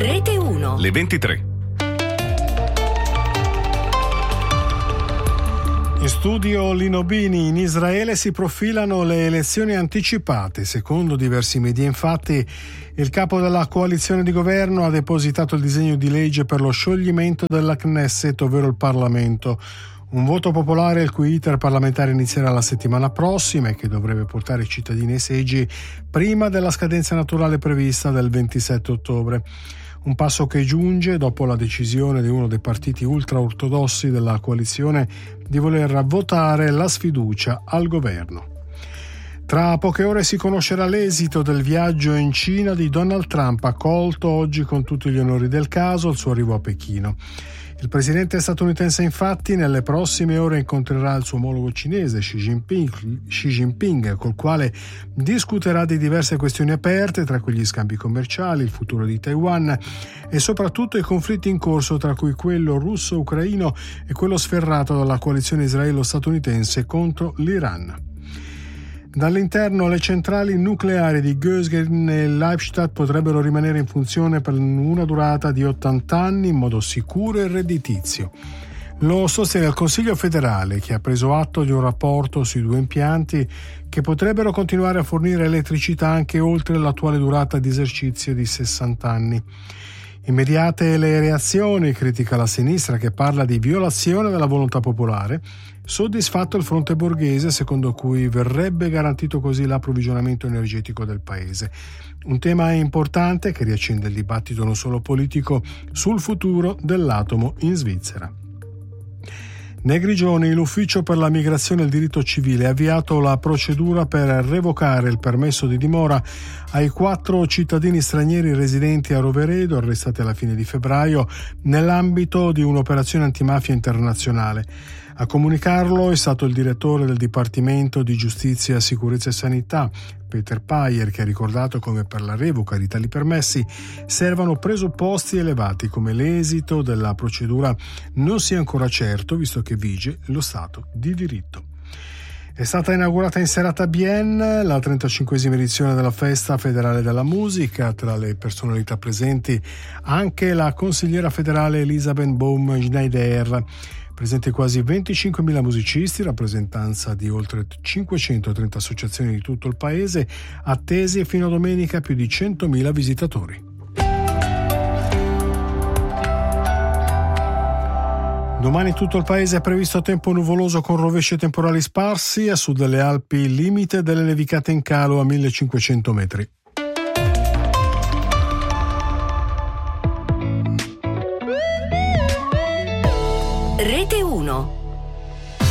Rete 1. Le 23. In studio Lino Bini. In Israele si profilano le elezioni anticipate. Secondo diversi media, infatti, il capo della coalizione di governo ha depositato il disegno di legge per lo scioglimento della Knesset, ovvero il Parlamento. Un voto popolare il cui iter parlamentare inizierà la settimana prossima e che dovrebbe portare i cittadini ai seggi prima della scadenza naturale prevista del 27 ottobre. Un passo che giunge dopo la decisione di uno dei partiti ultraortodossi della coalizione di voler votare la sfiducia al governo. Tra poche ore si conoscerà l'esito del viaggio in Cina di Donald Trump, accolto oggi con tutti gli onori del caso al suo arrivo a Pechino. Il presidente statunitense infatti nelle prossime ore incontrerà il suo omologo cinese Xi Jinping, col quale discuterà di diverse questioni aperte, tra cui gli scambi commerciali, il futuro di Taiwan e soprattutto i conflitti in corso, tra cui quello russo-ucraino e quello sferrato dalla coalizione israelo-statunitense contro l'Iran. Dall'interno le centrali nucleari di Gösgen e Leibstadt potrebbero rimanere in funzione per una durata di 80 anni in modo sicuro e redditizio. Lo sostiene il Consiglio federale, che ha preso atto di un rapporto sui due impianti che potrebbero continuare a fornire elettricità anche oltre l'attuale durata di esercizio di 60 anni. Immediate le reazioni, critica la sinistra che parla di violazione della volontà popolare, soddisfatto il fronte borghese secondo cui verrebbe garantito così l'approvvigionamento energetico del paese. Un tema importante che riaccende il dibattito non solo politico sul futuro dell'atomo in Svizzera. Nei Grigioni l'Ufficio per la Migrazione e il Diritto Civile ha avviato la procedura per revocare il permesso di dimora ai 4 cittadini stranieri residenti a Roveredo, arrestati alla fine di febbraio nell'ambito di un'operazione antimafia internazionale. A comunicarlo è stato il direttore del Dipartimento di Giustizia, Sicurezza e Sanità, Peter Payer, che ha ricordato come per la revoca di tali permessi servano presupposti elevati, come l'esito della procedura non sia ancora certo, visto che vige lo Stato di diritto. È stata inaugurata in serata a Bienne la 35esima edizione della Festa Federale della Musica. Tra le personalità presenti anche la consigliera federale Elisabeth Baum-Schneider. Presenti quasi 25.000 musicisti, rappresentanza di oltre 530 associazioni di tutto il paese, attesi e fino a domenica più di 100.000 visitatori. Domani tutto il paese è previsto tempo nuvoloso con rovesci temporali sparsi, a sud delle Alpi limite delle nevicate in calo a 1500 metri. Rete 1.